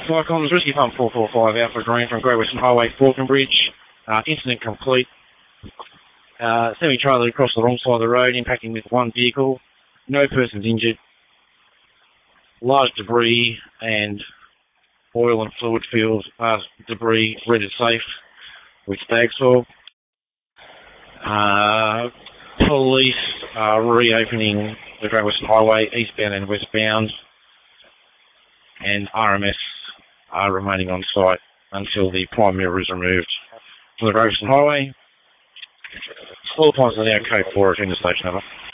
Fire comms, Risky Pump 445 Alpha Green from Great Western Highway, Falconbridge. Incident complete. Semi-trailer across the wrong side of the road, impacting with one vehicle. No persons injured. Large debris and oil and fluid filled debris rendered safe with bag soil. Police are reopening the Great Western Highway eastbound and westbound, and RMS are remaining on site until the prime mirror is removed from the Great Western Highway. All times are now code 4 at interstation, over.